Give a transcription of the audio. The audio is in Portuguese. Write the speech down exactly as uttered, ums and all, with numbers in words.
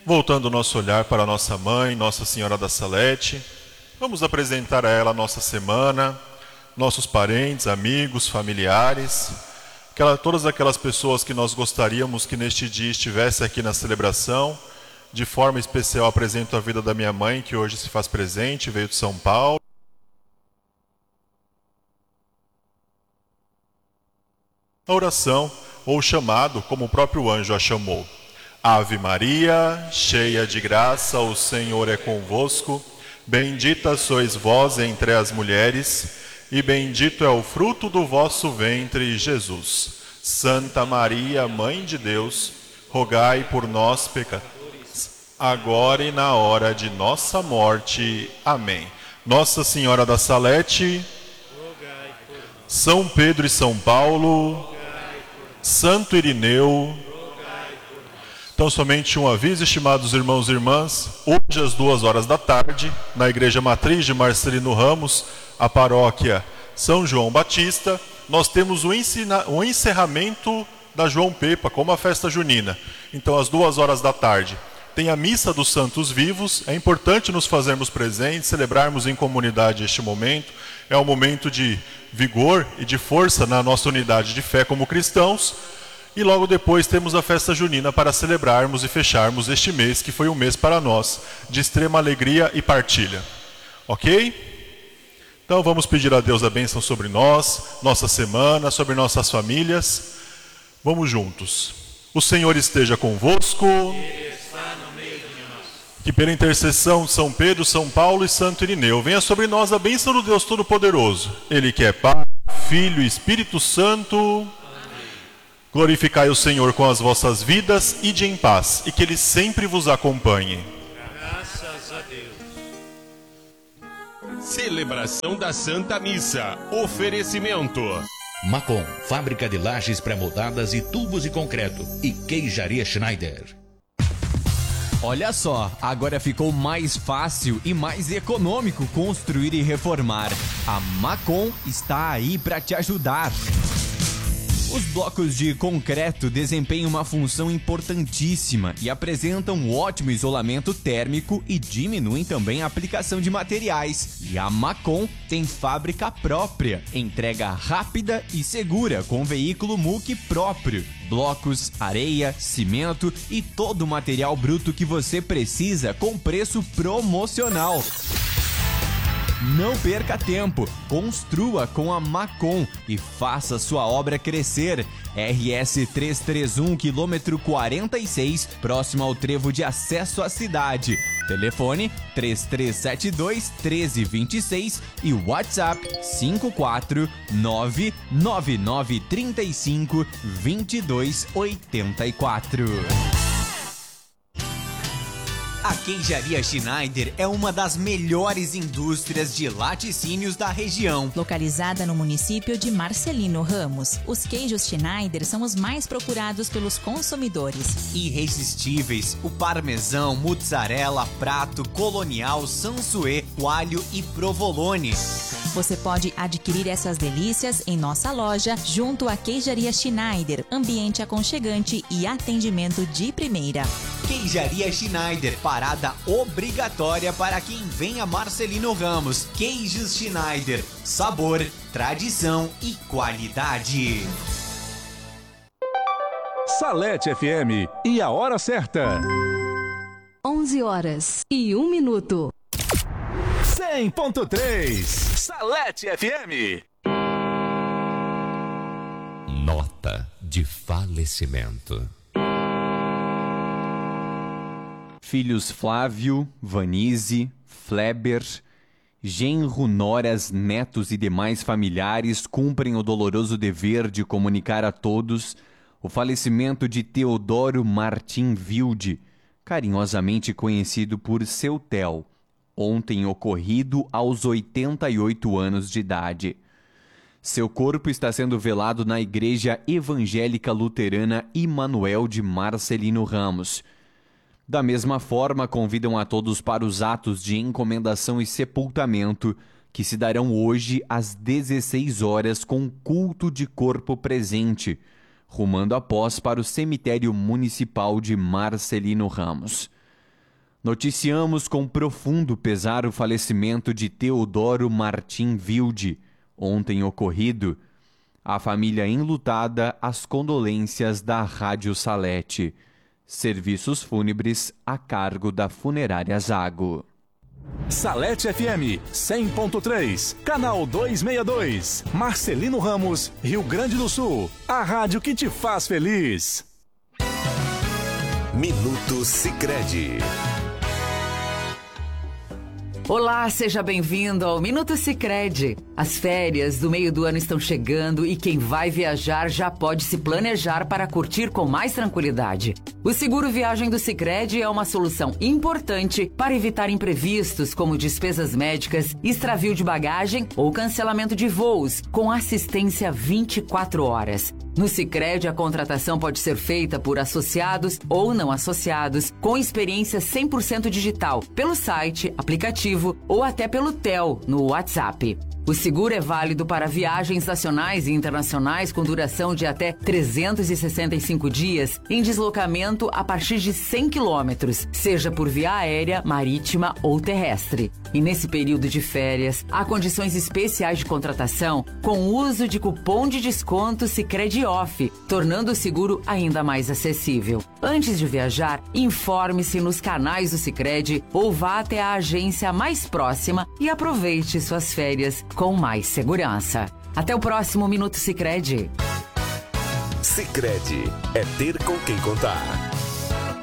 Voltando o nosso olhar para a nossa mãe, Nossa Senhora da Salete, vamos apresentar a ela a nossa semana, nossos parentes, amigos, familiares, aquela, todas aquelas pessoas que nós gostaríamos que neste dia estivesse aqui na celebração. De forma especial apresento a vida da minha mãe, que hoje se faz presente, veio de São Paulo. A oração, ou chamado, como o próprio anjo a chamou. Ave Maria, cheia de graça, o Senhor é convosco. Bendita sois vós entre as mulheres, e bendito é o fruto do vosso ventre, Jesus. Santa Maria, Mãe de Deus, rogai por nós, pecadores, agora e na hora de nossa morte. Amém. Nossa Senhora da Salete, São Pedro e São Paulo, Santo Irineu. Então, somente um aviso, estimados irmãos e irmãs, hoje às duas horas da tarde, na Igreja Matriz de Marcelino Ramos, a paróquia São João Batista, nós temos o, ensina... o encerramento da João Pepa, como a festa junina. Então, às duas horas da tarde, tem a Missa dos Santos Vivos. É importante nos fazermos presentes, celebrarmos em comunidade este momento. É um momento de vigor e de força na nossa unidade de fé como cristãos. E logo depois temos a festa junina para celebrarmos e fecharmos este mês, que foi um mês para nós, de extrema alegria e partilha. Ok? Então vamos pedir a Deus a bênção sobre nós, nossa semana, sobre nossas famílias. Vamos juntos. O Senhor esteja convosco. Que pela intercessão de São Pedro, São Paulo e Santo Irineu, venha sobre nós a bênção do Deus Todo-Poderoso. Ele que é Pai, Filho e Espírito Santo. Amém. Glorificai o Senhor com as vossas vidas e de em paz, e que Ele sempre vos acompanhe. Graças a Deus. Celebração da Santa Missa. Oferecimento. Macon, fábrica de lajes pré-moldadas e tubos de concreto. E Queijaria Schneider. Olha só, agora ficou mais fácil e mais econômico construir e reformar. A Macon está aí para te ajudar. Os blocos de concreto desempenham uma função importantíssima e apresentam um ótimo isolamento térmico e diminuem também a aplicação de materiais. E a Macon tem fábrica própria, entrega rápida e segura com veículo M U C próprio. Blocos, areia, cimento e todo o material bruto que você precisa com preço promocional. Não perca tempo, construa com a Macon e faça sua obra crescer. R S trezentos e trinta e um, quilômetro quarenta e seis, próximo ao trevo de acesso à cidade. Telefone três três sete dois, um três dois seis e WhatsApp cinco quatro nove nove nove três cinco dois dois oito quatro. A Queijaria Schneider é uma das melhores indústrias de laticínios da região. Localizada no município de Marcelino Ramos, os queijos Schneider são os mais procurados pelos consumidores. Irresistíveis, o parmesão, mozzarella, prato, colonial, sansuê, coalho e provolone. Você pode adquirir essas delícias em nossa loja, junto à Queijaria Schneider, ambiente aconchegante e atendimento de primeira. Queijaria Schneider, parada obrigatória para quem vem a Marcelino Ramos. Queijos Schneider, sabor, tradição e qualidade. Salete F M e a hora certa. onze horas e um minuto. cem ponto três Salete F M. Nota de falecimento. Filhos Flávio, Vanise, Fleber, genro, noras, netos e demais familiares cumprem o doloroso dever de comunicar a todos o falecimento de Teodoro Martim Wilde, carinhosamente conhecido por Seu Tel, ontem ocorrido aos oitenta e oito anos de idade. Seu corpo está sendo velado na Igreja Evangélica Luterana Immanuel de Marcelino Ramos. Da mesma forma, convidam a todos para os atos de encomendação e sepultamento, que se darão hoje às dezesseis horas com culto de corpo presente, rumando após para o cemitério municipal de Marcelino Ramos. Noticiamos com profundo pesar o falecimento de Teodoro Martim Wilde, ontem ocorrido. A família enlutada, as condolências da Rádio Salete. Serviços fúnebres a cargo da Funerária Zago. Salete F M cem ponto três, canal duzentos e sessenta e dois, Marcelino Ramos, Rio Grande do Sul. A rádio que te faz feliz. Minuto Sicredi. Olá, seja bem-vindo ao Minuto Sicredi. As férias do meio do ano estão chegando e quem vai viajar já pode se planejar para curtir com mais tranquilidade. O seguro viagem do Sicredi é uma solução importante para evitar imprevistos como despesas médicas, extravio de bagagem ou cancelamento de voos, com assistência vinte e quatro horas. No Sicredi, a contratação pode ser feita por associados ou não associados, com experiência cem por cento digital, pelo site, aplicativo ou até pelo T E L no WhatsApp. O seguro é válido para viagens nacionais e internacionais com duração de até trezentos e sessenta e cinco dias em deslocamento a partir de cem quilômetros, seja por via aérea, marítima ou terrestre. E nesse período de férias, há condições especiais de contratação com o uso de cupom de desconto Sicredi Off, tornando o seguro ainda mais acessível. Antes de viajar, informe-se nos canais do Sicredi ou vá até a agência mais próxima e aproveite suas férias com mais segurança. Até o próximo Minuto Sicredi. Sicredi é ter com quem contar.